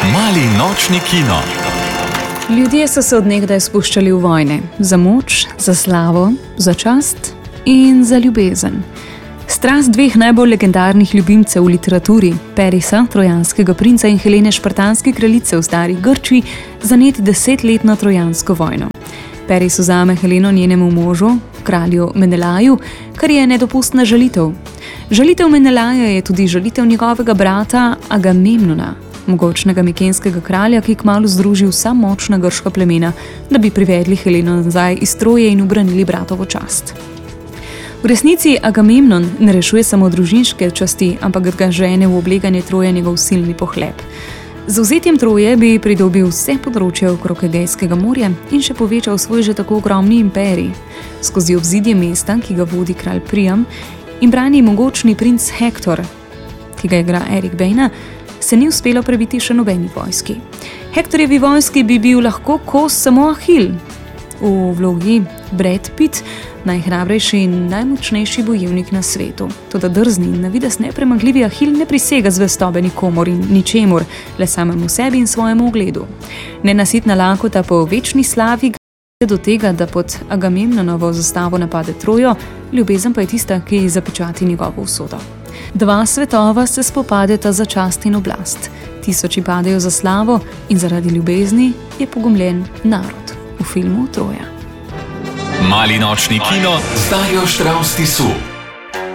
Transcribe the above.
Mali nočni kino. Ljudje so se od nekdaj spuščali v vojne. Za moč, za slavo, za čast in za ljubezen. Strast dveh najbolj legendarnih ljubimcev v literaturi, Perisa, trojanskega princa, in Helene, špartanske kraljice v stari Grčiji, zaneti 10-letno trojansko vojno. Peris vzame Heleno njenemu možu, kralju Menelaju, kar je nedopustna žalitev. Žalitev Menelaja je tudi žalitev njegovega brata Agamemnona, mogočnega mikenskega kralja, ki kmalu združi vsa močna grška plemena, da bi privedli Heleno nazaj iz Troje in ubranili bratovo čast. V resnici Agamemnon ne rešuje samo družinske časti, ampak ga žene v obleganje Troje njegov silni pohlep. Z vzetjem Troje bi pridobil vse področje okrog Egejskega morja in še povečal svoj že tako ogromni imperij. Skozi obzidje mesta, ki ga vodi kralj Priam in brani mogočni princ Hektor, ki ga igra Eric Bana, se ni uspelo prebiti še nobeni vojski. Hektorjevi vojski bi bil lahko kos samo Ahil. V vlogi Brad Pitt, najhrabrejši in najmočnejši bojevnik na svetu. Toda drzni in navidez nepremagljivi Ahil ne prisega zvestobe nikomor in ničemur, le samemu sebi in svojemu ugledu. Nenasitna lakota po večni slavi gre do tega, da pod Agamemnonovo zastavo napade Trojo, ljubezen pa je tista, ki zapečati njegovo usodo. Dva svetova se spopadeta za čast in oblast. Tisoči padejo za slavo in zaradi ljubezni je pogumljen narod. V filmu Troja. Mali nočni kino z Darjo Štravs Tisu.